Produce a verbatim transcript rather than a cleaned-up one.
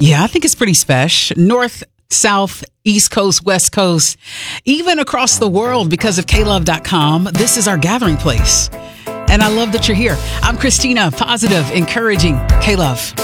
Yeah, I think it's pretty special. North, South, East Coast, West Coast, even across the world because of K Love dot com. This is our gathering place. And I love that you're here. I'm Christina, positive, encouraging K-Love.